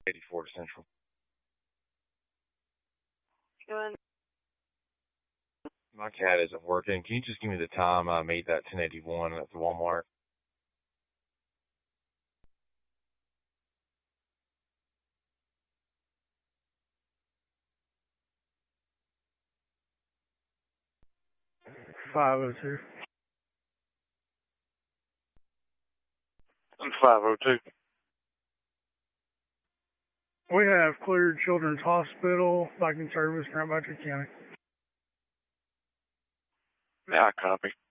84 to Central. My cat isn't working. Can you just give me the time I made that 1081 at the Walmart? $502. I'm 502. We have cleared Children's Hospital, back in service, Grand Butcher County. Yeah, I copy.